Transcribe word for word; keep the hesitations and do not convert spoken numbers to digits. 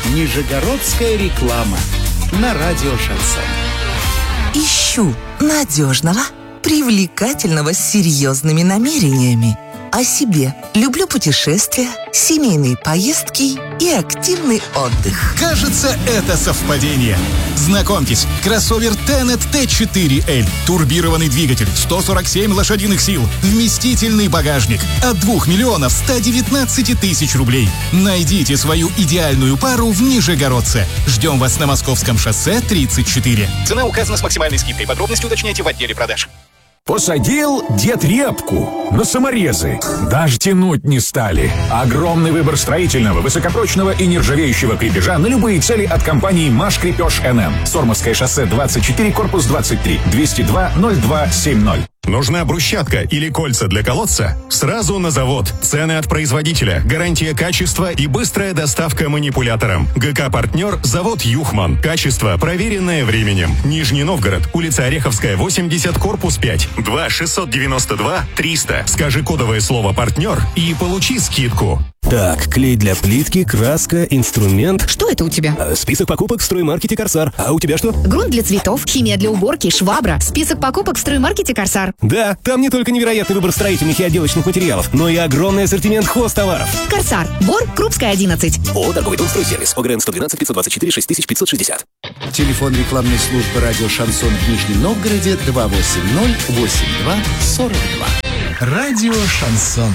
Нижегородская реклама на радио «Шансон». Ищу надежного, привлекательного, с серьезными намерениями. О себе. Люблю путешествия, семейные поездки и активный отдых. Кажется, это совпадение. Знакомьтесь, кроссовер Tenet ти четыре эль. Турбированный двигатель, сто сорок семь лошадиных сил, вместительный багажник. От двух миллионов ста девятнадцати тысяч рублей. Найдите свою идеальную пару в Нижегородце. Ждем вас на Московском шоссе тридцать четыре. Цена указана с максимальной скидкой. Подробности уточняйте в отделе продаж. Посадил дед репку на саморезы. Даже тянуть не стали. Огромный выбор строительного, высокопрочного и нержавеющего крепежа на любые цели от компании «Маш Крепеж эн эм». Сормовское шоссе двадцать четыре, корпус двадцать три, двести два ноль два семь ноль. Нужна брусчатка или кольца для колодца? Сразу на завод. Цены от производителя, гарантия качества и быстрая доставка манипулятором. ГК-партнер завод «Юхман». Качество, проверенное временем. Нижний Новгород, улица Ореховская, восемьдесят, корпус пять. два шестьсот девяносто два триста. Скажи кодовое слово «партнер» и получи скидку. Так, клей для плитки, краска, инструмент. Что это у тебя? А, список покупок в строймаркете «Корсар». А у тебя что? Грунт для цветов, химия для уборки, швабра. Список покупок в строймаркете «Корсар». Да, там не только невероятный выбор строительных и отделочных материалов, но и огромный ассортимент хозтоваров. «Корсар». Бор, Крупская, одиннадцать. О, торговый дом «Стройсервис». ОГРН сто двенадцать пятьсот двадцать четыре шесть тысяч пятьсот шестьдесят. Телефон рекламной службы радио «Шансон» в Нижнем Новгороде два восемь ноль восемь два сорок два. Радио «Шансон».